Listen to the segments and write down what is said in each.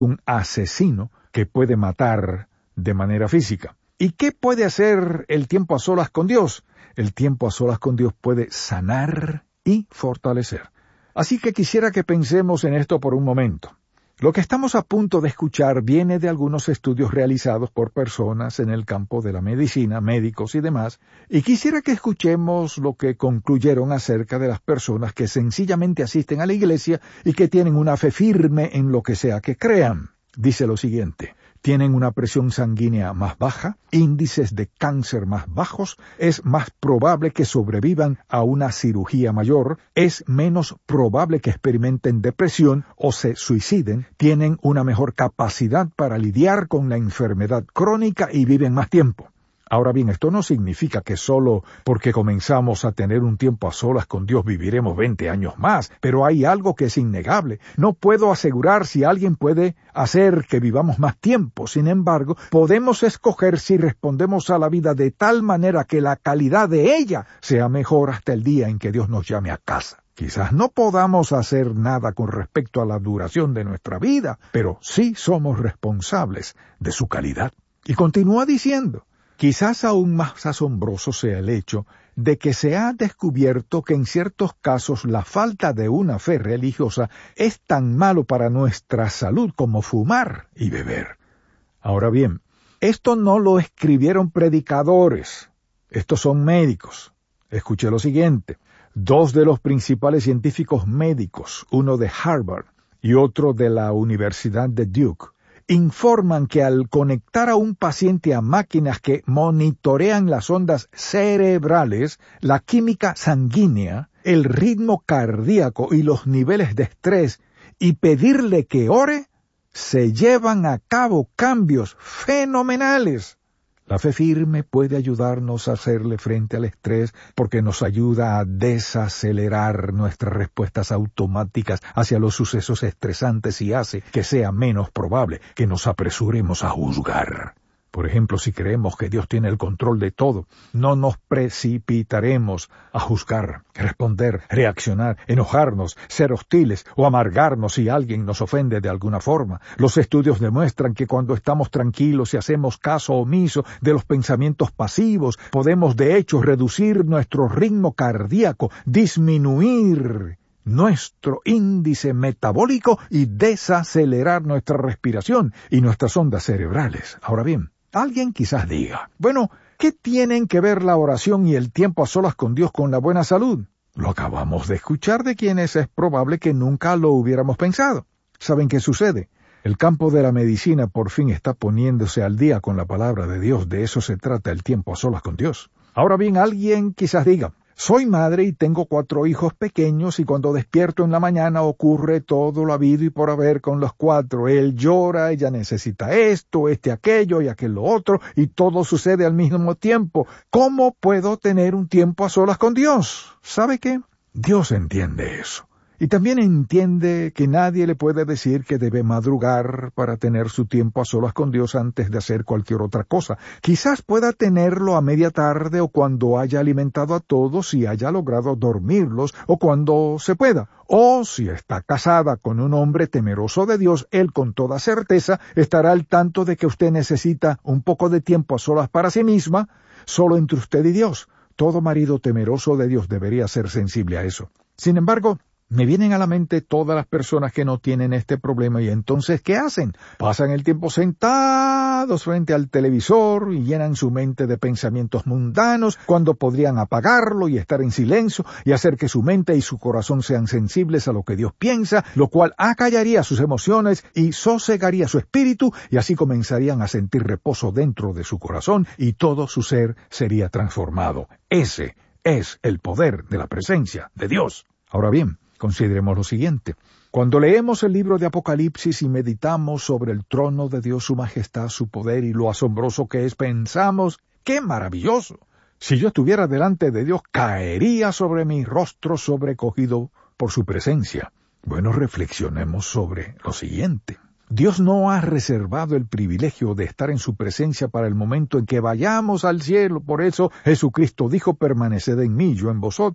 un asesino que puede matar de manera física. ¿Y qué puede hacer el tiempo a solas con Dios? El tiempo a solas con Dios puede sanar y fortalecer. Así que quisiera que pensemos en esto por un momento. Lo que estamos a punto de escuchar viene de algunos estudios realizados por personas en el campo de la medicina, médicos y demás, y quisiera que escuchemos lo que concluyeron acerca de las personas que sencillamente asisten a la iglesia y que tienen una fe firme en lo que sea que crean. Dice lo siguiente: tienen una presión sanguínea más baja, índices de cáncer más bajos, es más probable que sobrevivan a una cirugía mayor, es menos probable que experimenten depresión o se suiciden, tienen una mejor capacidad para lidiar con la enfermedad crónica y viven más tiempo. Ahora bien, esto no significa que solo porque comenzamos a tener un tiempo a solas con Dios viviremos 20 años más, pero hay algo que es innegable. No puedo asegurar si alguien puede hacer que vivamos más tiempo. Sin embargo, podemos escoger si respondemos a la vida de tal manera que la calidad de ella sea mejor hasta el día en que Dios nos llame a casa. Quizás no podamos hacer nada con respecto a la duración de nuestra vida, pero sí somos responsables de su calidad. Y continúa diciendo: quizás aún más asombroso sea el hecho de que se ha descubierto que en ciertos casos la falta de una fe religiosa es tan malo para nuestra salud como fumar y beber. Ahora bien, esto no lo escribieron predicadores, estos son médicos. Escuche lo siguiente: 2 de los principales científicos médicos, uno de Harvard y otro de la Universidad de Duke, informan que al conectar a un paciente a máquinas que monitorean las ondas cerebrales, la química sanguínea, el ritmo cardíaco y los niveles de estrés, y pedirle que ore, se llevan a cabo cambios fenomenales. La fe firme puede ayudarnos a hacerle frente al estrés porque nos ayuda a desacelerar nuestras respuestas automáticas hacia los sucesos estresantes y hace que sea menos probable que nos apresuremos a juzgar. Por ejemplo, si creemos que Dios tiene el control de todo, no nos precipitaremos a juzgar, responder, reaccionar, enojarnos, ser hostiles o amargarnos si alguien nos ofende de alguna forma. Los estudios demuestran que cuando estamos tranquilos y hacemos caso omiso de los pensamientos pasivos, podemos de hecho reducir nuestro ritmo cardíaco, disminuir nuestro índice metabólico y desacelerar nuestra respiración y nuestras ondas cerebrales. Ahora bien, alguien quizás diga: bueno, ¿qué tienen que ver la oración y el tiempo a solas con Dios con la buena salud? Lo acabamos de escuchar de quienes es probable que nunca lo hubiéramos pensado. ¿Saben qué sucede? El campo de la medicina por fin está poniéndose al día con la palabra de Dios. De eso se trata el tiempo a solas con Dios. Ahora bien, alguien quizás diga: soy madre y tengo 4 hijos pequeños y cuando despierto en la mañana ocurre todo lo habido y por haber con los 4. Él llora, ella necesita esto, aquello y aquel lo otro y todo sucede al mismo tiempo. ¿Cómo puedo tener un tiempo a solas con Dios? ¿Sabe qué? Dios entiende eso. Y también entiende que nadie le puede decir que debe madrugar para tener su tiempo a solas con Dios antes de hacer cualquier otra cosa. Quizás pueda tenerlo a media tarde o cuando haya alimentado a todos y haya logrado dormirlos o cuando se pueda. O si está casada con un hombre temeroso de Dios, él con toda certeza estará al tanto de que usted necesita un poco de tiempo a solas para sí misma, solo entre usted y Dios. Todo marido temeroso de Dios debería ser sensible a eso. Sin embargo, me vienen a la mente todas las personas que no tienen este problema y entonces, ¿qué hacen? Pasan el tiempo sentados frente al televisor y llenan su mente de pensamientos mundanos cuando podrían apagarlo y estar en silencio y hacer que su mente y su corazón sean sensibles a lo que Dios piensa, lo cual acallaría sus emociones y sosegaría su espíritu y así comenzarían a sentir reposo dentro de su corazón y todo su ser sería transformado. Ese es el poder de la presencia de Dios. Ahora bien, consideremos lo siguiente. Cuando leemos el libro de Apocalipsis y meditamos sobre el trono de Dios, su majestad, su poder y lo asombroso que es, pensamos: ¡qué maravilloso! Si yo estuviera delante de Dios, caería sobre mi rostro sobrecogido por su presencia. Bueno, reflexionemos sobre lo siguiente. Dios no ha reservado el privilegio de estar en su presencia para el momento en que vayamos al cielo. Por eso Jesucristo dijo: permaneced en mí, yo en vosotros.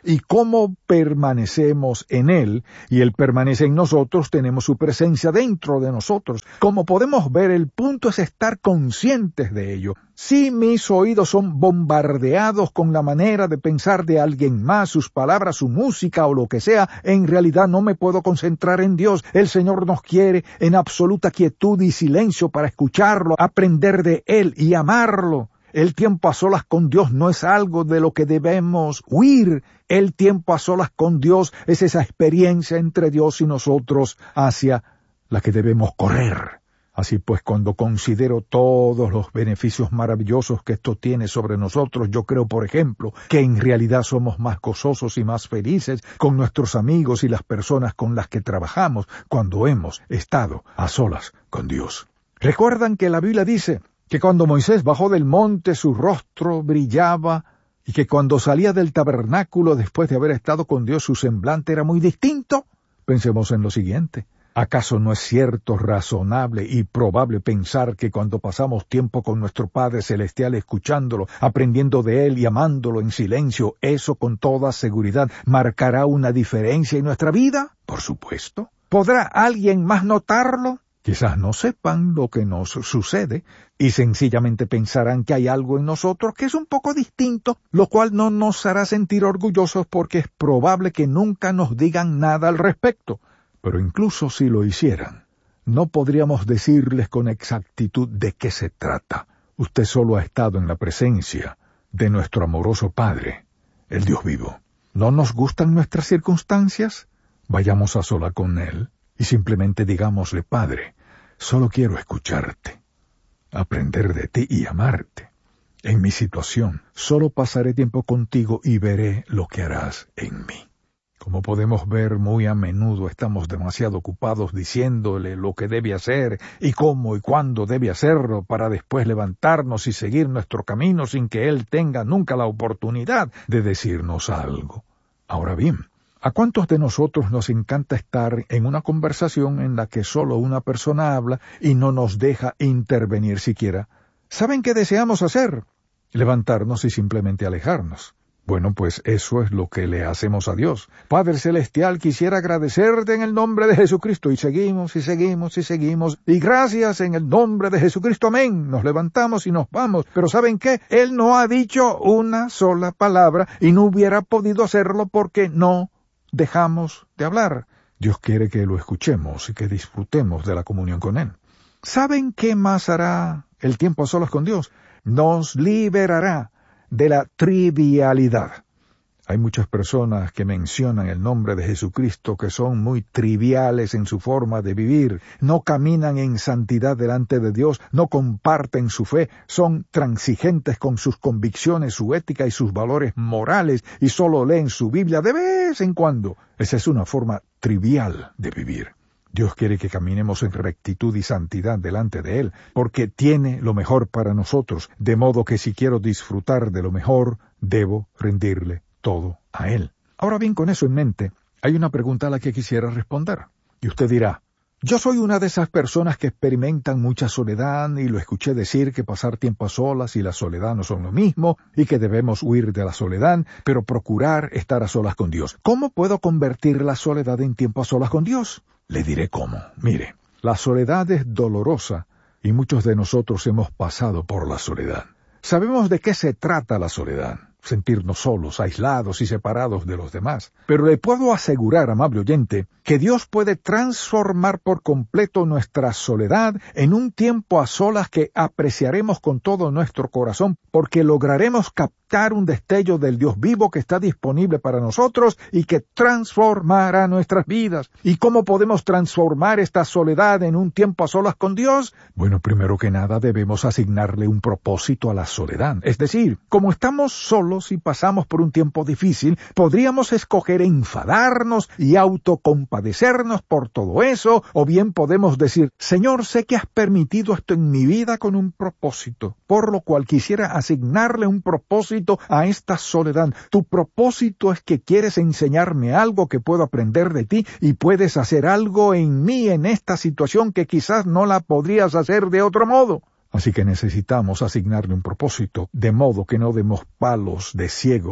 y cómo permanecemos en Él, y Él permanece en nosotros, tenemos su presencia dentro de nosotros. Como podemos ver, el punto es estar conscientes de ello. Si mis oídos son bombardeados con la manera de pensar de alguien más, sus palabras, su música o lo que sea, en realidad no me puedo concentrar en Dios. El Señor nos quiere en absoluta quietud y silencio para escucharlo, aprender de Él y amarlo. El tiempo a solas con Dios no es algo de lo que debemos huir. El tiempo a solas con Dios es esa experiencia entre Dios y nosotros hacia la que debemos correr. Así pues, cuando considero todos los beneficios maravillosos que esto tiene sobre nosotros, yo creo, por ejemplo, que en realidad somos más gozosos y más felices con nuestros amigos y las personas con las que trabajamos cuando hemos estado a solas con Dios. ¿Recuerdan que la Biblia dice que cuando Moisés bajó del monte su rostro brillaba y que cuando salía del tabernáculo después de haber estado con Dios su semblante era muy distinto? Pensemos en lo siguiente. ¿Acaso no es cierto, razonable y probable pensar que cuando pasamos tiempo con nuestro Padre Celestial escuchándolo, aprendiendo de Él y amándolo en silencio, eso con toda seguridad marcará una diferencia en nuestra vida? Por supuesto. ¿Podrá alguien más notarlo? Quizás no sepan lo que nos sucede y sencillamente pensarán que hay algo en nosotros que es un poco distinto, lo cual no nos hará sentir orgullosos porque es probable que nunca nos digan nada al respecto. Pero incluso si lo hicieran, no podríamos decirles con exactitud de qué se trata. Usted solo ha estado en la presencia de nuestro amoroso Padre, el Dios vivo. ¿No nos gustan nuestras circunstancias? Vayamos a sola con Él y simplemente digámosle: Padre, solo quiero escucharte, aprender de ti y amarte. En mi situación, solo pasaré tiempo contigo y veré lo que harás en mí. Como podemos ver, muy a menudo estamos demasiado ocupados diciéndole lo que debe hacer y cómo y cuándo debe hacerlo para después levantarnos y seguir nuestro camino sin que Él tenga nunca la oportunidad de decirnos algo. Ahora bien, ¿a cuántos de nosotros nos encanta estar en una conversación en la que solo una persona habla y no nos deja intervenir siquiera? ¿Saben qué deseamos hacer? Levantarnos y simplemente alejarnos. Bueno, pues eso es lo que le hacemos a Dios. Padre Celestial, quisiera agradecerte en el nombre de Jesucristo. Y seguimos, y seguimos, y seguimos. Y gracias en el nombre de Jesucristo. Amén. Nos levantamos y nos vamos. Pero ¿saben qué? Él no ha dicho una sola palabra y no hubiera podido hacerlo porque no dejamos de hablar. Dios quiere que lo escuchemos y que disfrutemos de la comunión con Él. ¿Saben qué más hará el tiempo a solas con Dios? Nos liberará de la trivialidad. Hay muchas personas que mencionan el nombre de Jesucristo que son muy triviales en su forma de vivir, no caminan en santidad delante de Dios, no comparten su fe, son transigentes con sus convicciones, su ética y sus valores morales y solo leen su Biblia de vez en cuando. Esa es una forma trivial de vivir. Dios quiere que caminemos en rectitud y santidad delante de Él, porque tiene lo mejor para nosotros, de modo que si quiero disfrutar de lo mejor, debo rendirle todo a Él. Ahora bien, con eso en mente, hay una pregunta a la que quisiera responder. Y usted dirá: yo soy una de esas personas que experimentan mucha soledad y lo escuché decir que pasar tiempo a solas y la soledad no son lo mismo y que debemos huir de la soledad, pero procurar estar a solas con Dios. ¿Cómo puedo convertir la soledad en tiempo a solas con Dios? Le diré cómo. Mire, la soledad es dolorosa y muchos de nosotros hemos pasado por la soledad. Sabemos de qué se trata la soledad. Sentirnos solos, aislados y separados de los demás. Pero le puedo asegurar, amable oyente, que Dios puede transformar por completo nuestra soledad en un tiempo a solas que apreciaremos con todo nuestro corazón, porque lograremos captar un destello del Dios vivo que está disponible para nosotros y que transformará nuestras vidas. ¿Y cómo podemos transformar esta soledad en un tiempo a solas con Dios? Bueno, primero que nada debemos asignarle un propósito a la soledad. Es decir, como estamos solos y pasamos por un tiempo difícil, podríamos escoger enfadarnos y autocompadecernos por todo eso, o bien podemos decir: Señor, sé que has permitido esto en mi vida con un propósito, por lo cual quisiera asignarle un propósito a esta soledad. Tu propósito es que quieres enseñarme algo que puedo aprender de ti y puedes hacer algo en mí en esta situación que quizás no la podrías hacer de otro modo. Así que necesitamos asignarle un propósito, de modo que no demos palos de ciegos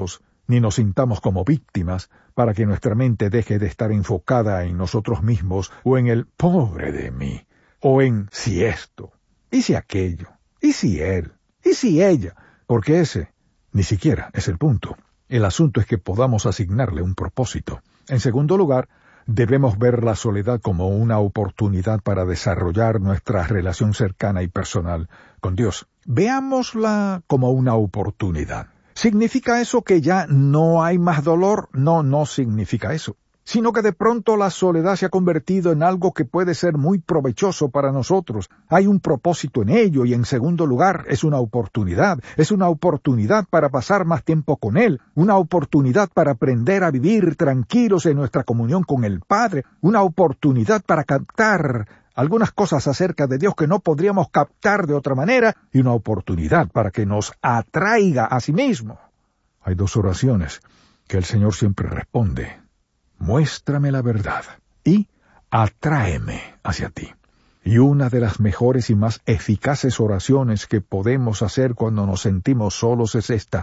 ni nos sintamos como víctimas, para que nuestra mente deje de estar enfocada en nosotros mismos o en el pobre de mí, o en si esto, y si aquello, y si él, y si ella, porque ese ni siquiera es el punto. El asunto es que podamos asignarle un propósito. En segundo lugar, debemos ver la soledad como una oportunidad para desarrollar nuestra relación cercana y personal con Dios. Veámosla como una oportunidad. ¿Significa eso que ya no hay más dolor? No, no significa eso. Sino que de pronto la soledad se ha convertido en algo que puede ser muy provechoso para nosotros. Hay un propósito en ello y en segundo lugar es una oportunidad para pasar más tiempo con Él, una oportunidad para aprender a vivir tranquilos en nuestra comunión con el Padre, una oportunidad para captar algunas cosas acerca de Dios que no podríamos captar de otra manera y una oportunidad para que nos atraiga a sí mismo. Hay dos oraciones que el Señor siempre responde. Muéstrame la verdad y atráeme hacia ti. Y una de las mejores y más eficaces oraciones que podemos hacer cuando nos sentimos solos es esta: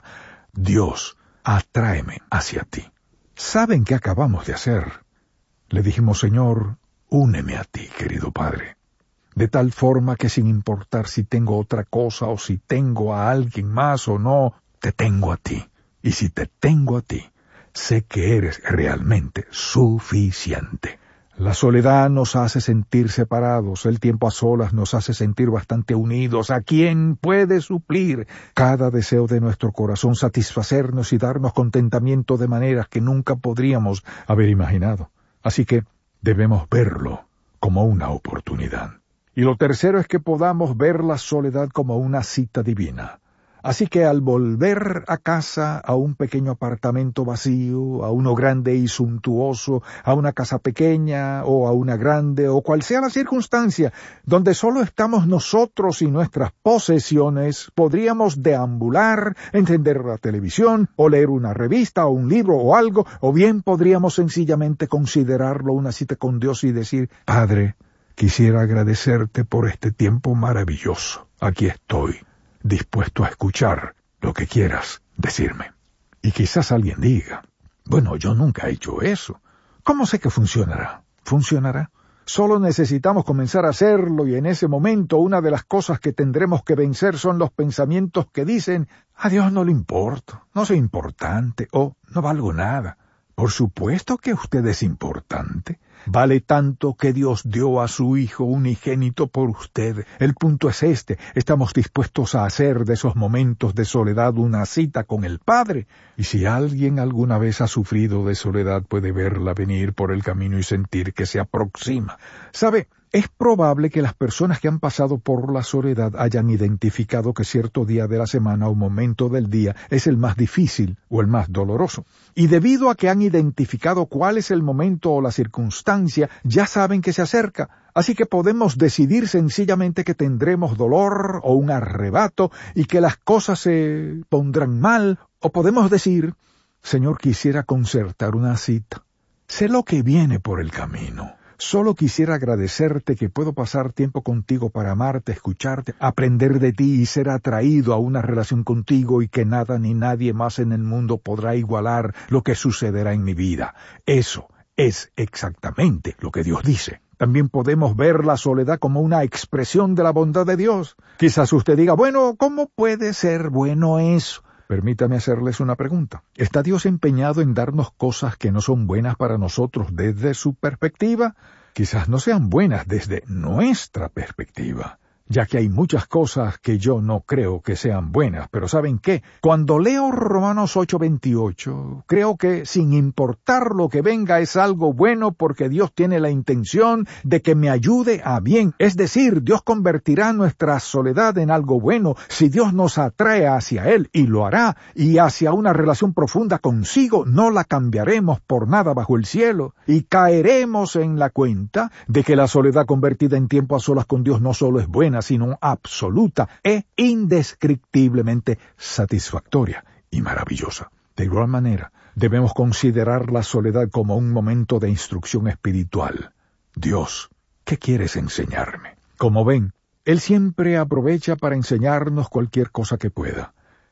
Dios, atráeme hacia ti. ¿Saben qué acabamos de hacer? Le dijimos, Señor, úneme a ti, querido Padre. De tal forma que sin importar si tengo otra cosa o si tengo a alguien más o no, te tengo a ti. Y si te tengo a ti, sé que eres realmente suficiente. La soledad nos hace sentir separados, el tiempo a solas nos hace sentir bastante unidos. ¿A quién puede suplir cada deseo de nuestro corazón, satisfacernos y darnos contentamiento de maneras que nunca podríamos haber imaginado? Así que debemos verlo como una oportunidad. Y lo tercero es que podamos ver la soledad como una cita divina. Así que al volver a casa, a un pequeño apartamento vacío, a uno grande y suntuoso, a una casa pequeña o a una grande, o cual sea la circunstancia, donde solo estamos nosotros y nuestras posesiones, podríamos deambular, encender la televisión, o leer una revista o un libro o algo, o bien podríamos sencillamente considerarlo una cita con Dios y decir, Padre, quisiera agradecerte por este tiempo maravilloso. Aquí estoy, dispuesto a escuchar lo que quieras decirme. Y quizás alguien diga, bueno, yo nunca he hecho eso. ¿Cómo sé que funcionará? ¿Funcionará? Solo necesitamos comenzar a hacerlo y en ese momento una de las cosas que tendremos que vencer son los pensamientos que dicen, a Dios no le importo, no soy importante o no valgo nada. Por supuesto que usted es importante. Vale tanto que Dios dio a su Hijo unigénito por usted. El punto es este. Estamos dispuestos a hacer de esos momentos de soledad una cita con el Padre. Y si alguien alguna vez ha sufrido de soledad, puede verla venir por el camino y sentir que se aproxima. ¿Sabe? Es probable que las personas que han pasado por la soledad hayan identificado que cierto día de la semana o momento del día es el más difícil o el más doloroso. Y debido a que han identificado cuál es el momento o la circunstancia, ya saben que se acerca. Así que podemos decidir sencillamente que tendremos dolor o un arrebato y que las cosas se pondrán mal. O podemos decir, Señor, quisiera concertar una cita. Sé lo que viene por el camino. Solo quisiera agradecerte que puedo pasar tiempo contigo para amarte, escucharte, aprender de ti y ser atraído a una relación contigo y que nada ni nadie más en el mundo podrá igualar lo que sucederá en mi vida. Eso es exactamente lo que Dios dice. También podemos ver la soledad como una expresión de la bondad de Dios. Quizás usted diga, bueno, ¿cómo puede ser bueno eso? Permítame hacerles una pregunta. ¿Está Dios empeñado en darnos cosas que no son buenas para nosotros desde su perspectiva? Quizás no sean buenas desde nuestra perspectiva, ya que hay muchas cosas que yo no creo que sean buenas. Pero ¿saben qué? Cuando leo Romanos 8:28, creo que sin importar lo que venga es algo bueno porque Dios tiene la intención de que me ayude a bien. Es decir, Dios convertirá nuestra soledad en algo bueno si Dios nos atrae hacia Él, y lo hará, y hacia una relación profunda consigo. No la cambiaremos por nada bajo el cielo, y caeremos en la cuenta de que la soledad convertida en tiempo a solas con Dios no solo es buena, sino absoluta e indescriptiblemente satisfactoria y maravillosa. De igual manera, debemos considerar la soledad como un momento de instrucción espiritual. Dios, ¿qué quieres enseñarme? Como ven, Él siempre aprovecha para enseñarnos cualquier cosa que pueda.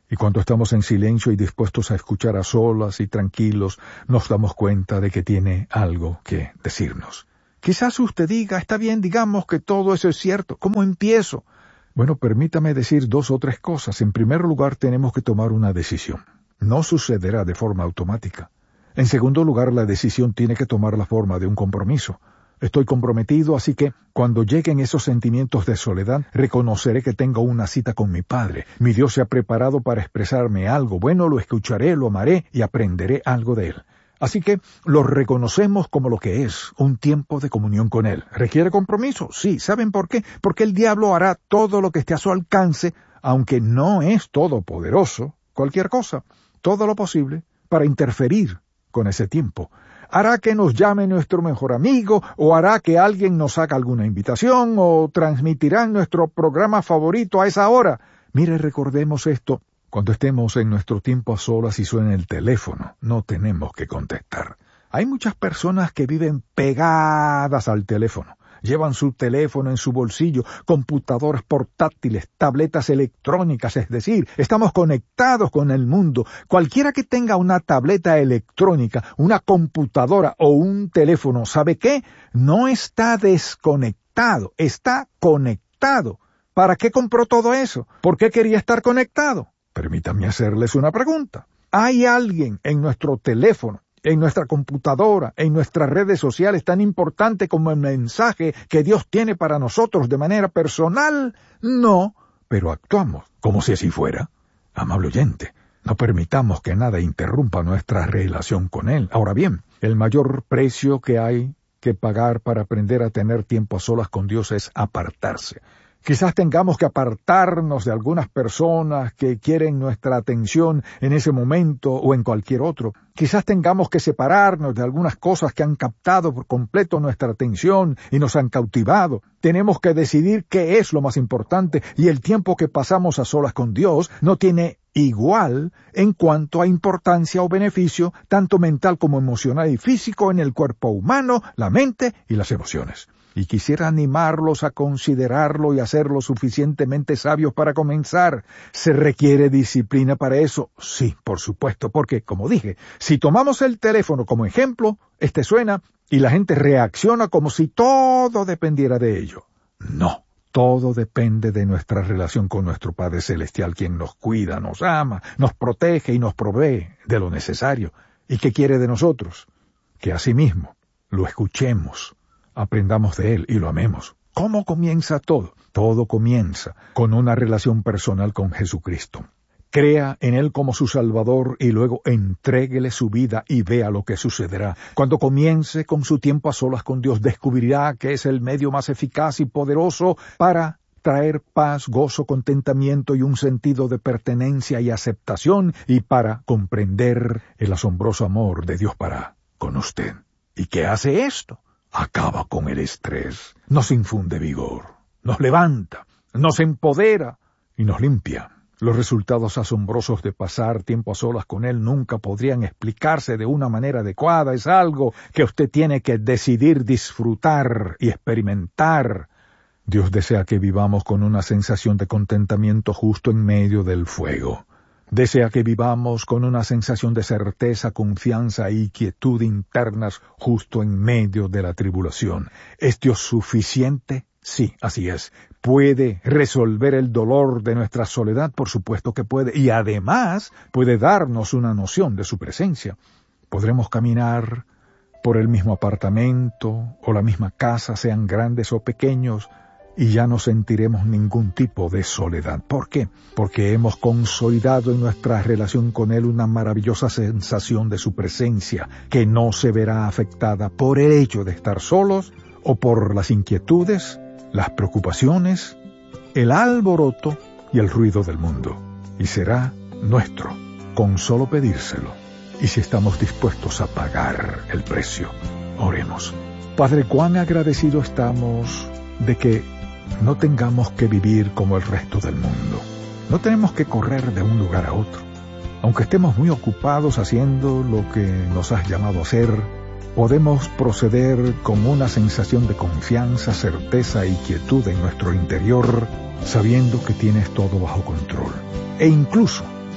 Y cuando estamos en silencio y dispuestos a escuchar a solas y tranquilos, nos damos cuenta de que tiene algo que decirnos. Quizás usted diga, está bien, digamos que todo eso es cierto. ¿Cómo empiezo? Bueno, permítame decir 2 o 3 cosas. En primer lugar, tenemos que tomar una decisión. No sucederá de forma automática. En segundo lugar, la decisión tiene que tomar la forma de un compromiso. Estoy comprometido, así que cuando lleguen esos sentimientos de soledad, reconoceré que tengo una cita con mi Padre. Mi Dios se ha preparado para expresarme algo bueno, lo escucharé, lo amaré y aprenderé algo de Él. Así que lo reconocemos como lo que es, un tiempo de comunión con Él. ¿Requiere compromiso? Sí. ¿Saben por qué? Porque el diablo hará todo lo que esté a su alcance, aunque no es todopoderoso, cualquier cosa, todo lo posible, para interferir con ese tiempo. Hará que nos llame nuestro mejor amigo, o hará que alguien nos haga alguna invitación, o transmitirán nuestro programa favorito a esa hora. Mire, recordemos esto. Cuando estemos en nuestro tiempo a solas y suene el teléfono, no tenemos que contestar. Hay muchas personas que viven pegadas al teléfono. Llevan su teléfono en su bolsillo, computadoras portátiles, tabletas electrónicas, es decir, estamos conectados con el mundo. Cualquiera que tenga una tableta electrónica, una computadora o un teléfono, ¿sabe qué? No está desconectado, está conectado. ¿Para qué compró todo eso? ¿Por qué quería estar conectado? Permítanme hacerles una pregunta. ¿Hay alguien en nuestro teléfono, en nuestra computadora, en nuestras redes sociales tan importante como el mensaje que Dios tiene para nosotros de manera personal? No, pero actuamos como si así fuera. Amable oyente, no permitamos que nada interrumpa nuestra relación con Él. Ahora bien, el mayor precio que hay que pagar para aprender a tener tiempo a solas con Dios es apartarse. Quizás tengamos que apartarnos de algunas personas que quieren nuestra atención en ese momento o en cualquier otro. Quizás tengamos que separarnos de algunas cosas que han captado por completo nuestra atención y nos han cautivado. Tenemos que decidir qué es lo más importante, y el tiempo que pasamos a solas con Dios no tiene igual en cuanto a importancia o beneficio, tanto mental como emocional y físico, en el cuerpo humano, la mente y las emociones. Y quisiera animarlos a considerarlo y hacerlo suficientemente sabios para comenzar. ¿Se requiere disciplina para eso? Sí, por supuesto, porque, como dije, si tomamos el teléfono como ejemplo, este suena y la gente reacciona como si todo dependiera de ello. No, todo depende de nuestra relación con nuestro Padre Celestial, quien nos cuida, nos ama, nos protege y nos provee de lo necesario. ¿Y qué quiere de nosotros? Que asimismo lo escuchemos, aprendamos de Él y lo amemos. ¿Cómo comienza todo? Todo comienza con una relación personal con Jesucristo. Crea en Él como su Salvador y luego entréguele su vida y vea lo que sucederá. Cuando comience con su tiempo a solas con Dios, descubrirá que es el medio más eficaz y poderoso para traer paz, gozo, contentamiento y un sentido de pertenencia y aceptación, y para comprender el asombroso amor de Dios para con usted. ¿Y qué hace esto? Acaba con el estrés, nos infunde vigor, nos levanta, nos empodera y nos limpia. Los resultados asombrosos de pasar tiempo a solas con Él nunca podrían explicarse de una manera adecuada. Es algo que usted tiene que decidir disfrutar y experimentar. Dios desea que vivamos con una sensación de contentamiento justo en medio del fuego. Desea que vivamos con una sensación de certeza, confianza y quietud internas justo en medio de la tribulación. ¿Es Dios suficiente? Sí, así es. ¿Puede resolver el dolor de nuestra soledad? Por supuesto que puede. Y además puede darnos una noción de su presencia. Podremos caminar por el mismo apartamento o la misma casa, sean grandes o pequeños, y ya no sentiremos ningún tipo de soledad. ¿Por qué? Porque hemos consolidado en nuestra relación con Él una maravillosa sensación de su presencia, que no se verá afectada por el hecho de estar solos o por las inquietudes, las preocupaciones, el alboroto y el ruido del mundo. Y será nuestro, con solo pedírselo, y si estamos dispuestos a pagar el precio. Oremos. Padre, cuán agradecidos estamos de que no tengamos que vivir como el resto del mundo. No tenemos que correr de un lugar a otro. Aunque estemos muy ocupados haciendo lo que nos has llamado a hacer, podemos proceder con una sensación de confianza, certeza y quietud en nuestro interior, sabiendo que tienes todo bajo control. E incluso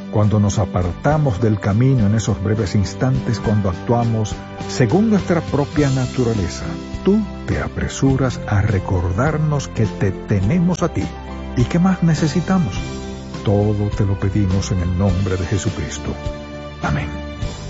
cuando nos apartamos del camino en esos breves instantes, cuando actuamos según nuestra propia naturaleza, tú te apresuras a recordarnos que te tenemos a ti. ¿Y qué más necesitamos? Todo te lo pedimos en el nombre de Jesucristo. Amén.